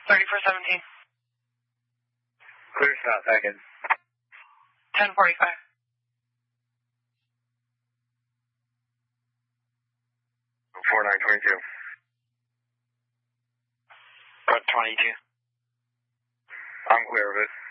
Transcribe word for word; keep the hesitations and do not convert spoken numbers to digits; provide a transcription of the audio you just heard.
thirty-four seventeen. Clear shot, second. ten forty-five. four nine twenty-two. Got twenty-two. I'm clear of it.